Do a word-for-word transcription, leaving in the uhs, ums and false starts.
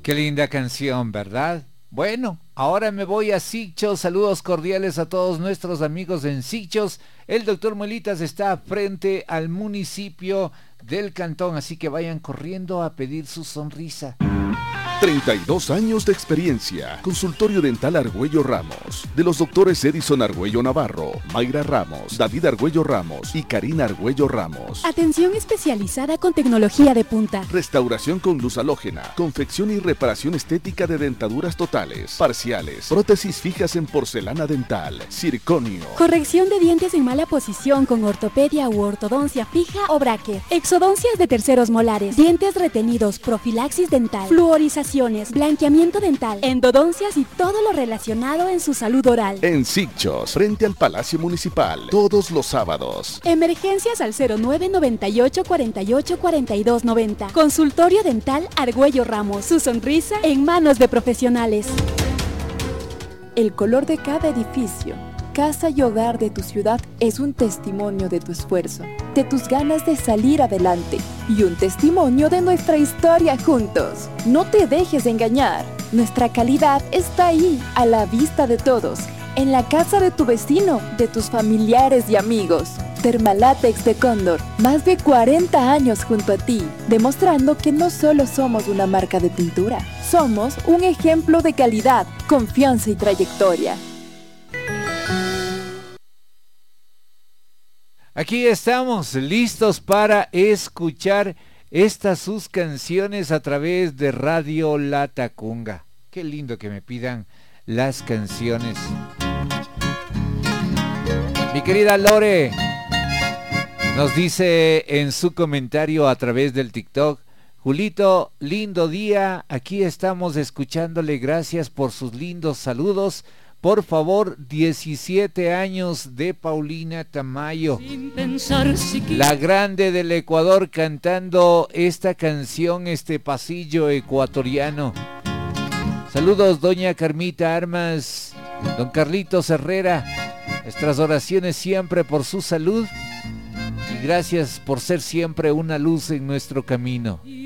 Qué linda canción, ¿verdad? Bueno, ahora me voy a Sichos. Saludos cordiales a todos nuestros amigos en Sichos. El doctor Muelitas está frente al municipio del Cantón, así que vayan corriendo a pedir su sonrisa. treinta y dos años de experiencia. Consultorio Dental Argüello Ramos. De los doctores Edison Argüello Navarro, Mayra Ramos, David Argüello Ramos y Karina Argüello Ramos. Atención especializada con tecnología de punta. Restauración con luz halógena. Confección y reparación estética de dentaduras totales, parciales. Prótesis fijas en porcelana dental. Circonio. Corrección de dientes en mala posición con ortopedia u ortodoncia fija o bracket. Exodoncias de terceros molares. Dientes retenidos. Profilaxis dental. Fluorización. Blanqueamiento dental, endodoncias y todo lo relacionado en su salud oral. En Sichos, frente al Palacio Municipal, todos los sábados. Emergencias al cero nueve noventa y ocho cuarenta y ocho cuarenta y dos noventa. Consultorio Dental Argüello Ramos. Su sonrisa en manos de profesionales. El color de cada edificio, casa y hogar de tu ciudad es un testimonio de tu esfuerzo, de tus ganas de salir adelante y un testimonio de nuestra historia juntos. No te dejes engañar. Nuestra calidad está ahí, a la vista de todos, en la casa de tu vecino, de tus familiares y amigos. Termalátex de Cóndor, más de cuarenta años junto a ti, demostrando que no solo somos una marca de pintura, somos un ejemplo de calidad, confianza y trayectoria. Aquí estamos listos para escuchar estas sus canciones a través de Radio La Tacunga. Qué lindo que me pidan las canciones. Mi querida Lore nos dice en su comentario a través del TikTok: Julito, lindo día, aquí estamos escuchándole, gracias por sus lindos saludos. Por favor, diecisiete años de Paulina Tamayo, la grande del Ecuador, cantando esta canción, este pasillo ecuatoriano. Saludos, doña Carmita Armas, don Carlitos Herrera. Nuestras oraciones siempre por su salud y gracias por ser siempre una luz en nuestro camino.